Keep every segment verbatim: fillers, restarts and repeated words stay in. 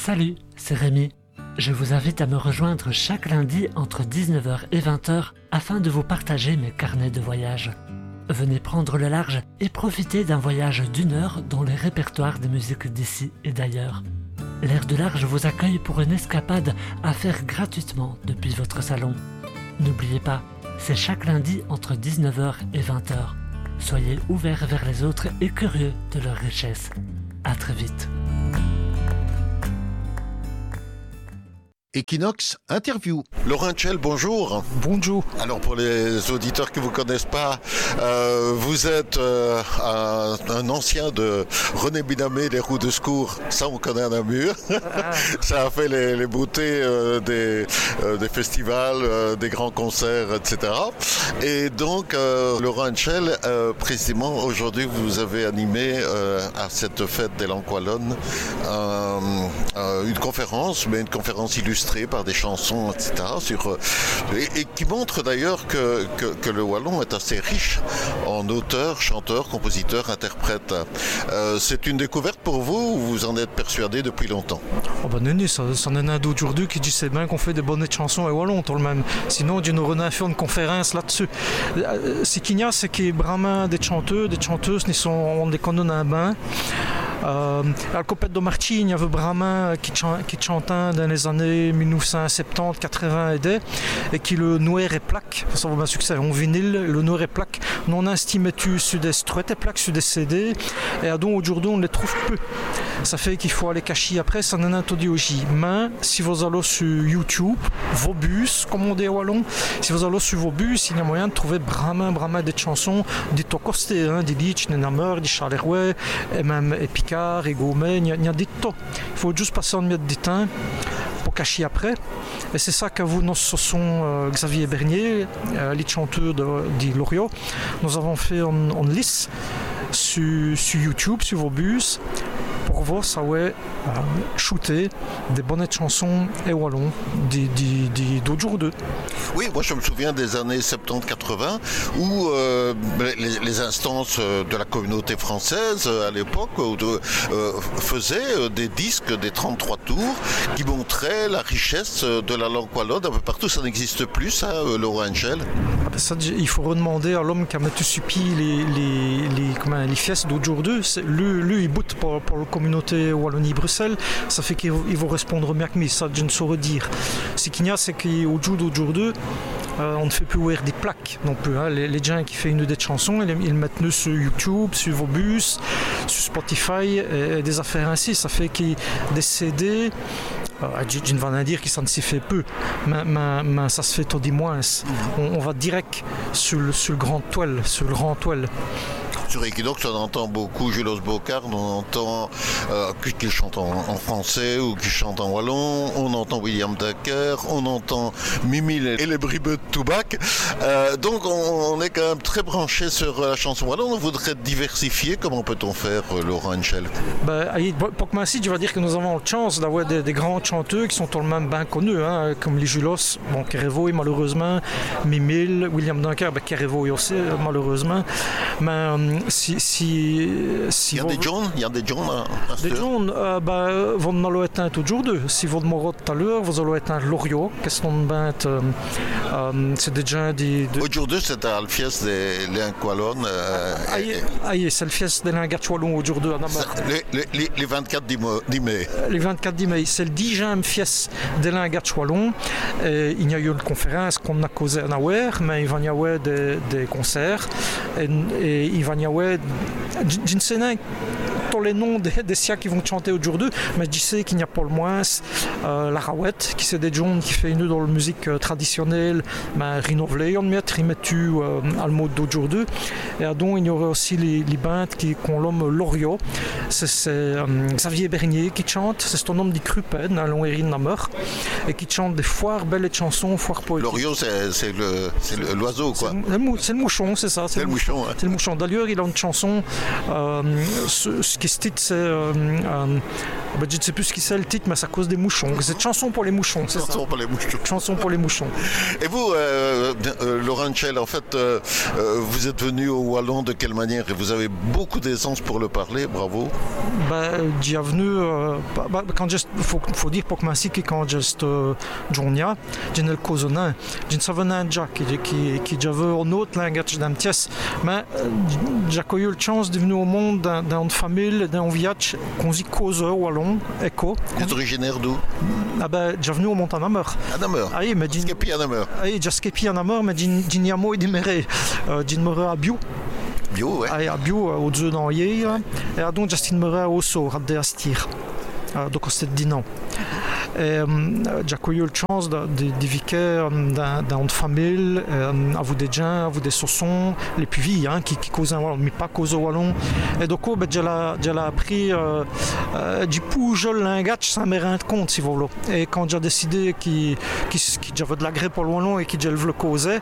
Salut, c'est Rémi. Je vous invite à me rejoindre chaque lundi entre dix-neuf heures et vingt heures afin de vous partager mes carnets de voyage. Venez prendre le large et profiter d'un voyage d'une heure dans les répertoires des musiques d'ici et d'ailleurs. L'air de large vous accueille pour une escapade à faire gratuitement depuis votre salon. N'oubliez pas, c'est chaque lundi entre dix-neuf heures et vingt heures. Soyez ouverts vers les autres et curieux de leur richesse. À très vite. Equinox Interview. Laurent Tchel, bonjour. Bonjour. Alors pour les auditeurs qui ne vous connaissent pas, euh, vous êtes euh, un, un ancien de René Binamé des Roues de Secours. Ça, on connaît à Namur. Ah. Ça a fait les, les beautés euh, des, euh, des festivals, euh, des grands concerts, et cetera. Et donc, euh, Laurent Tchel, euh, précisément aujourd'hui, vous avez animé euh, à cette fête des Langues wallonnes euh, euh, une conférence, mais une conférence illustrée par des chansons, et cetera. Sur, et, et qui montre d'ailleurs que, que, que le wallon est assez riche en auteurs, chanteurs, compositeurs, interprètes. Euh, c'est une découverte pour vous ou vous en êtes persuadé depuis longtemps? Oh ben non, ça, ça en est un d'aujourd'hui qui dit c'est bien qu'on fait des bonnes chansons à wallon tout le même. Sinon, Dieu nous a fait une conférence là-dessus. Ce qu'il y a, c'est qu'il y a vraiment des chanteurs, des chanteuses qui sont on des canons à bain. Euh, al copet de Martin, il y avait Brahmin qui, chan- qui chantait dans les années dix-neuf cent soixante-dix quatre-vingts et des, et qui le noir et plaque, ça va un succès en vinyle, le noir et plaque, non estimé sur des struettes et plaques, sur des C D, et donc aujourd'hui on les trouve peu. Ça fait qu'il faut aller cacher après, ça n'en a pas dit aussi. Mais si vous allez sur YouTube, vos bus, comme on dit à Wallon, si vous allez sur vos bus, il y a moyen de trouver Brahmin, Brahmin des chansons, des Tocosté, hein, des Litch, des Namur, des Charleroi, et même Epicard, et Gaumet, il y a, il y a des tas. Il faut juste passer en mettre des temps pour cacher après. Et c'est ça que vous, nous, ce sont euh, Xavier Bernier, euh, les chanteurs de, de Loriot. Nous avons fait en, en lice sur, sur YouTube, sur vos bus, pour voir ça ouais, euh, shooter des bonnes chansons et wallons d'autres jours d'eux. Oui, moi je me souviens des années soixante-dix quatre-vingts où euh, les, les instances de la communauté française à l'époque euh, faisaient des disques, des trente-trois tours qui montraient la richesse de la langue wallonne un peu partout. Ça n'existe plus, ça, Laurent Tchel? Ça, il faut redemander à l'homme qui a mis sur pied les, les, les, comment, les fiestes d'autres jours d'eux. Lui, lui, il boute pour, pour la communauté Wallonie-Bruxelles. Ça fait qu'il va répondre mieux que moi. Ça, je ne saurais dire. Ce qu'il y a, c'est qu'au jour d'autres jours d'eux, Euh, on ne fait plus ouvrir des plaques non plus. Hein. Les, les gens qui font une des chansons, ils, ils mettent nous sur YouTube, sur vos bus, sur Spotify, et, et des affaires ainsi. Ça fait qu'il y a des C D. Euh, je ne vais pas dire que ça ne s'y fait peu, mais, mais, mais ça se fait tout du moins. On, on va direct sur le, sur le grand toile, sur le grand toile. Sur Equinox, on entend beaucoup Julos Bocard, on entend euh, qui chante en, en français ou qui chante en wallon, on entend William Dacker, on entend Mimi et les bribeux de Toubac. Euh, donc on, on est quand même très branché sur la chanson wallonne. On voudrait diversifier. Comment peut-on faire, Laurent Tchel? Ben, pour que moi-ci, je vais dire que nous avons la chance d'avoir des, des grands chanteurs qui sont tout le même bien connus, hein, comme les Julos, bon, Kerevo malheureusement, Mimil, William Dacker, ben, Kerevo aussi malheureusement. Mais si, si, si il y a vous... des John, il y a des John à, à des John, euh, ben, vous n'allez être tout jour deux. Si vous demandez tout à l'heure, vous allez être un Loriot, question de bain, euh, euh, c'est déjà des. De... Aujourd'hui, c'est à la fieste des Langues wallonnes. Euh, ah, et... c'est le fieste des Langues wallonnes aujourd'hui à Namur. Les, les, les vingt-quatre dix mai. Les vingt-quatre mai, c'est le dixième fieste des Langues wallonnes. Il y a eu une conférence qu'on a causée à Nawer, mais il va y avoir des, des concerts et, et il va y avoir je ne sais pas tous les noms des, des siens qui vont chanter aujourd'hui, mais je sais qu'il n'y a pas le moins euh, la Rawette, qui c'est des gens qui fait une dans la musique euh, traditionnelle, mais renouvelée, on met, remettu euh, à le mode d'aujourd'hui. Et donc il y aurait aussi les, les bandes qui qu'on l'homme Loriot, c'est, c'est euh, Xavier Bernier qui chante, c'est son nom dit Crupen, à Longuérine Namur, et qui chante des foires belles chansons, foires poétiques. Loriot, c'est, c'est, le, c'est le, l'oiseau, quoi. C'est le, c'est le mouchon, c'est ça. C'est, c'est le mouchon. mouchon hein. C'est le mouchon. D'ailleurs, il a une chanson, euh, ce, ce qui se titre, c'est euh, euh, Ben, je ne sais plus ce qui c'est le titre, mais c'est à cause des mouchons. C'est chanson pour les mouchons, c'est chanson ça. Pour les mouchons. Chanson pour les mouchons. Et vous, euh, euh, Laurent Tchel, en fait, euh, euh, vous êtes venu au wallon de quelle manière? Et vous avez beaucoup d'aisance pour le parler, bravo. Ben, j'y est venu, euh, bah, quand il faut, faut dire pour que m'ainsi que quand j'étais euh, Jonia, j'ai le causonin, j'ai savais un Jack qui qui qui j'avais un autre langage d'un pièce, mais j'ai eu la chance de venir au monde d'un d'une famille, d'un village qu'on dit cause wallon, éco. Vous êtes originaire d'où? Ah ben, j'ai venu au Montanamer. À Namur. Ah oui, mais j'ai skepi à Namur. Ah oui, j'ai skepi à Namur, mais j'ai j'ai niamo et déméré, j'ai déméré à Bio. Bio, ouais. Ah, à Bio, au deux dans hier, et donc j'ai déméré à Osso, à Deastir. Uh, donc c'était dix ans. Et um, j'ai eu la chance de, de, de vivre dans, dans une famille, um, à vous des gens, à vous des saussons, les puvis hein, qui, qui causent un wallon, mais pas causent au wallon. Et donc ben, j'ai appris euh, euh, du pouge le langage sans me rendre compte si vous voulez. Et quand j'ai décidé qu'il qu qu j'avais de l'agré pour le wallon et qu'il le causait,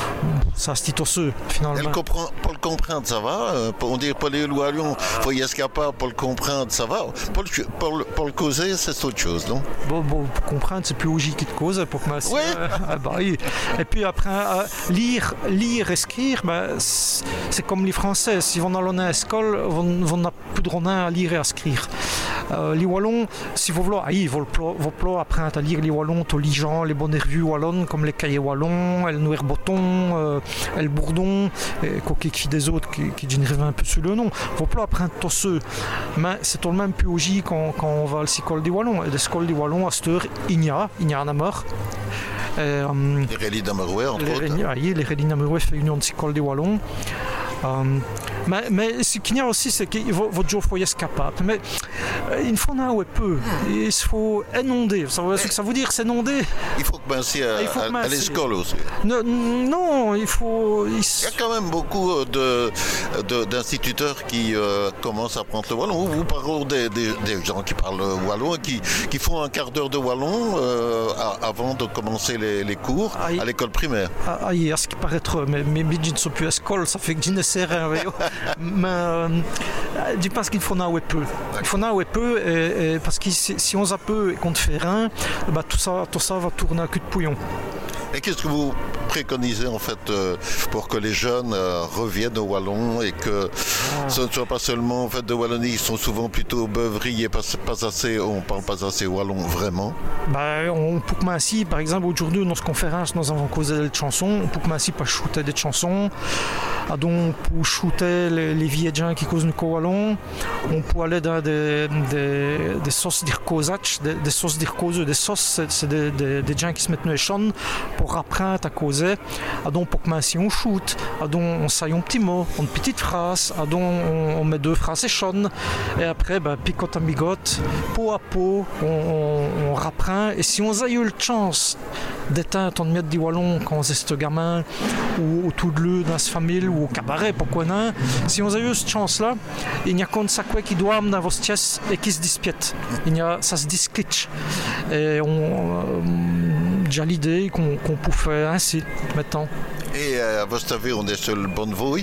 ça se titosseux finalement. Elle comprend, pour le comprendre ça va, on dit pour les wallons, il faut y escaper pour le comprendre ça va. Pour le, pour le, pour le causer, c'est autre chose, non? Bon, bon, pour comprendre, c'est plus logique qui te cause pour que ma oui. euh, ah bah, oui. Et puis après, euh, lire, lire, écrire, bah, c'est comme les Français. Si on allait à l'école, on n'a plus de ronin à lire et à écrire. Euh, les Wallons, si vous voulez, ah, ils vont apprendre à lire les Wallons, tous les gens, les bonnes revues wallonnes comme les Cahiers Wallons, le Noir Botton, euh, le Bourdon, et quoi qu'il y des autres qui, qui génèrent un peu sur le nom. Ils vont apprendre tous ceux. Mais c'est tout de même plus logique quand, quand on va à l'école des Wallons. Et l'école des Wallons, à cette heure, il y a, il y a un amour. Euh, les Rélis d'Amerouet, entre les, autres. Ah, les Rélis d'Amerouet fait union de l'école des Wallons. Euh, mais, mais ce qu'il y a aussi, c'est qu'il faut toujours faut y être capable. Mais euh, il faut en peu. Il faut inonder. Ça veut, ça veut dire s'inonder. Il faut que Vinci à, à, à l'école aussi. Non, non, il faut. Il... il y a quand même beaucoup de, de, d'instituteurs qui euh, commencent à apprendre le wallon. Vous parlez des, des, des gens qui parlent wallon et qui, qui font un quart d'heure de wallon euh, à, avant de commencer les, les cours ah, à l'école primaire. Ah, ah, à ce qui paraît trop. Mais mes je ne sont plus à l'école, ça fait que je ne sais rien. Mais euh, je pense qu'il faut en peu. Il faut en peu et, et parce que si, si on a peu et qu'on ne fait rien, bah, tout, ça, tout ça va tourner à cul de pouillon. Et qu'est-ce que vous préconisez en fait euh, pour que les jeunes euh, reviennent au wallon et que ah. ce ne soit pas seulement en fait de Wallonie, ils sont souvent plutôt beuveries et pas, pas assez, on parle pas assez wallon vraiment. Bah, on peut que ainsi, par exemple aujourd'hui dans notre conférence nous avons causé des chansons, on peut que ainsi pas shooter des chansons, ah, donc pour shooter les, les vieilles gens qui causent le wallon, on peut aller dans des, des, des sauces d'irkosach, des, des sauces d'irkose, des sauces, c'est, c'est des, des, des gens qui se mettent dans les champs pour apprendre à causer, à donc pour que si on shoot, à donc on saille un petit mot, une petite phrase, à donc on, on met deux phrases et chonne, et après ben, picote à bigote, peau à peau, on, on, on rapprend, et si on a eu la chance d'éteindre on met du wallon quand on est ce gamin, ou autour de lui dans sa famille, ou au cabaret, pourquoi non, si on a eu cette chance là, il n'y a qu'un sac qui doit dans vos pièces et qui se dispiète, il y a, ça se discliche, et on, euh, j'ai l'idée qu'on, qu'on peut faire ainsi maintenant. Et euh, à votre avis, on est sur le bon voie?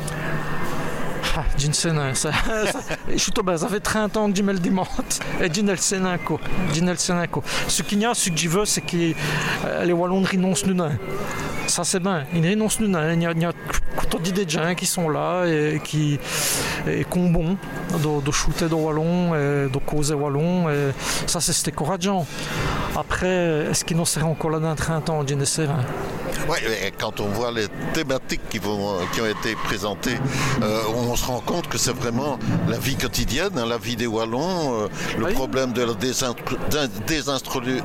Ah, je ne sais pas. Ça, ça, je suis tombé, ça fait trente ans que je me le demande. Et je ne le sais pas. Je ne le sais pas. Ce qu'il y a, ce que je veux, c'est que euh, les Wallons renoncent nous. Ça, c'est bien. Ils renoncent nous. Il y a, il y a tout des gens qui sont là et qui ont bon de, de shooter de Wallon et de causer Wallon. Et ça, c'est, c'est encourageant. Après, est-ce qu'ils n'en seront encore là dans trente ans? Je ne sais pas. Oui, quand on voit les thématiques qui, vont, qui ont été présentées, euh, on se rend compte que c'est vraiment la vie quotidienne, hein, la vie des Wallons, euh, le oui. problème de la désinstruisation,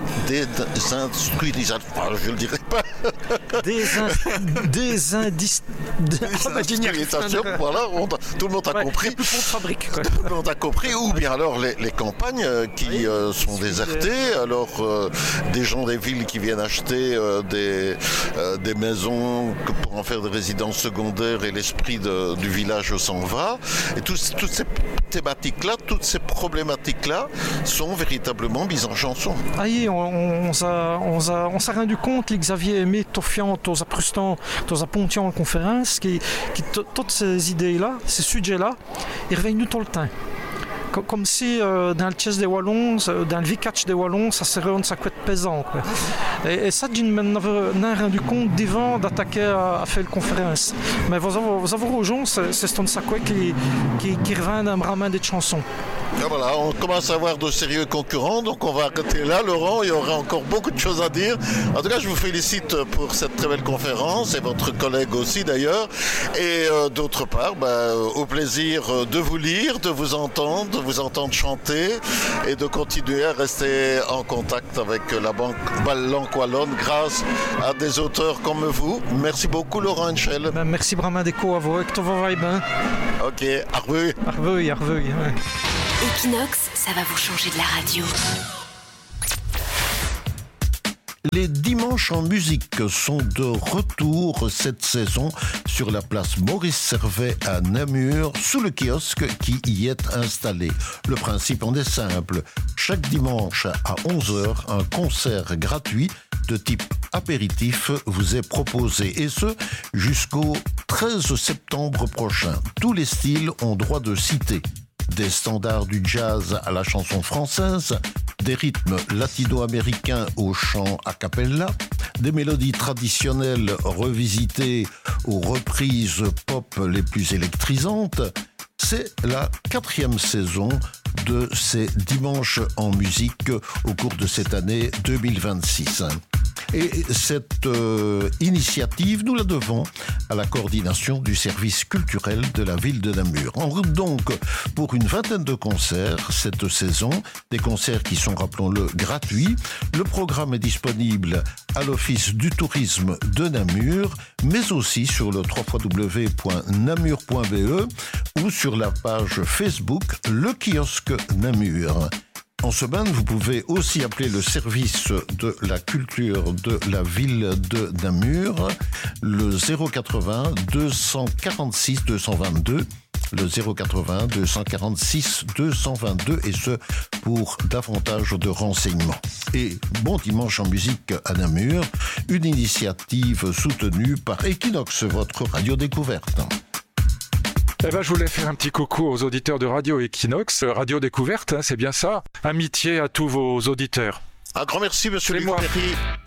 je ne le dirai pas. Désindustrialisation, voilà, on, tout le monde a ouais, compris. Plus de fabrique, quoi. Tout le monde a compris, ou bien alors les, les campagnes euh, qui oui. euh, sont désertées, alors euh, des gens des villes qui viennent acheter euh, des, euh, des maisons pour en faire des résidences secondaires et l'esprit de, du village s'en va. Et tout, toutes ces thématiques-là, toutes ces problématiques-là sont véritablement mises en chanson. Ah oui, on, on, on, s'est, on, s'est, on s'est rendu compte, les Xavier Aimé, Toffiant, aux Aprustan, aux Pontian en conférence, qui, qui toutes ces idées-là, ces sujets-là, ils reviennent nous tout le temps. co- comme si euh, dans le chess des Wallons, euh, dans le V-catch des Wallons, ça serait un sacré pesant. Quoi. Et, et ça, je m'en ai rendu compte d'avant d'attaquer à, à faire une conférence. Mais vous avez, vous avez aux gens, c'est, c'est un sacré qui, qui, qui revient d'un bras des chansons. Et voilà, on commence à avoir de sérieux concurrents, donc on va arrêter là. Laurent, il y aura encore beaucoup de choses à dire. En tout cas, je vous félicite pour cette très belle conférence, et votre collègue aussi d'ailleurs. Et euh, d'autre part, bah, au plaisir de vous lire, de vous entendre, de vous entendre chanter et de continuer à rester en contact avec la Banque Langue Wallonne grâce à des auteurs comme vous. Merci beaucoup, Laurent Henschel. Ben, merci vraiment d'écho à vous, et que tout va bien. Ok, arveuille. Arveuille, arveuille. Ouais. Equinox, ça va vous changer de la radio. Les dimanches en musique sont de retour cette saison sur la place Maurice Servet à Namur, sous le kiosque qui y est installé. Le principe en est simple. Chaque dimanche à onze heures, un concert gratuit de type apéritif vous est proposé, et ce jusqu'au treize septembre prochain. Tous les styles ont droit de citer. Des standards du jazz à la chanson française, des rythmes latino-américains au chant a cappella, des mélodies traditionnelles revisitées aux reprises pop les plus électrisantes. C'est la quatrième saison de ces dimanches en musique au cours de cette année deux mille vingt-six. Et cette euh, initiative, nous la devons à la coordination du service culturel de la ville de Namur. En route donc pour une vingtaine de concerts cette saison, des concerts qui sont, rappelons-le, gratuits. Le programme est disponible à l'Office du tourisme de Namur, mais aussi sur le w w w point namur point b e ou sur la page Facebook Le Kiosque Namur. En semaine, vous pouvez aussi appeler le service de la culture de la ville de Namur, le zéro quatre-vingts deux cent quarante-six deux cent vingt-deux, le zéro quatre-vingts deux cent quarante-six deux cent vingt-deux, et ce pour davantage de renseignements. Et bon dimanche en musique à Namur, une initiative soutenue par Equinox, votre radio découverte. Eh ben, je voulais faire un petit coucou aux auditeurs de Radio Equinox, Radio Découverte, hein, c'est bien ça. Amitié à tous vos auditeurs. Un grand merci, monsieur C'est Luc moi. Perry.